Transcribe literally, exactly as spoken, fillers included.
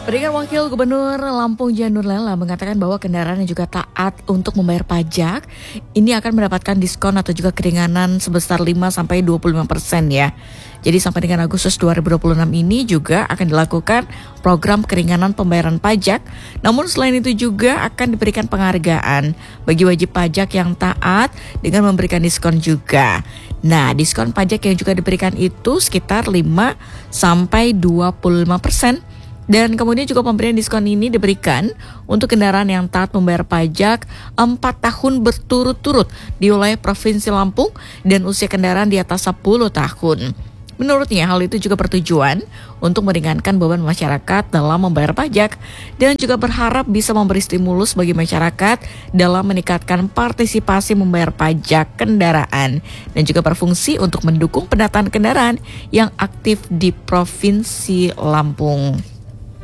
Pendengar Wakil Gubernur Lampung Janur Lela mengatakan bahwa kendaraan yang juga taat untuk membayar pajak ini akan mendapatkan diskon atau juga keringanan sebesar lima sampai dua puluh lima persen ya. Jadi sampai dengan Agustus dua ribu dua puluh enam ini juga akan dilakukan program keringanan pembayaran pajak. Namun selain itu juga akan diberikan penghargaan bagi wajib pajak yang taat dengan memberikan diskon juga. Nah, diskon pajak yang juga diberikan itu sekitar lima sampai dua puluh lima persen. Dan kemudian juga pemberian diskon ini diberikan untuk kendaraan yang taat membayar pajak empat tahun berturut-turut di wilayah Provinsi Lampung dan usia kendaraan di atas sepuluh tahun. Menurutnya hal itu juga bertujuan untuk meringankan beban masyarakat dalam membayar pajak dan juga berharap bisa memberi stimulus bagi masyarakat dalam meningkatkan partisipasi membayar pajak kendaraan dan juga berfungsi untuk mendukung pendataan kendaraan yang aktif di Provinsi Lampung.